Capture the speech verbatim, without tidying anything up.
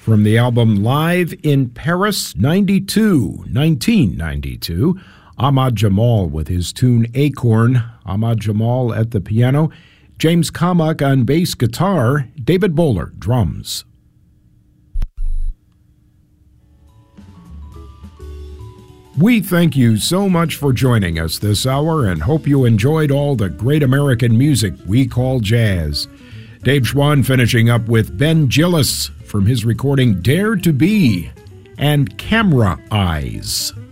From the album Live in Paris ninety-two, nineteen ninety-two, Ahmad Jamal with his tune Acorn, Ahmad Jamal at the piano, James Kamak on bass guitar, David Bowler, drums. We thank you so much for joining us this hour and hope you enjoyed all the great American music we call jazz. Dave Schwann finishing up with Ben Gillis from his recording Dare to Be and Camera Eyes.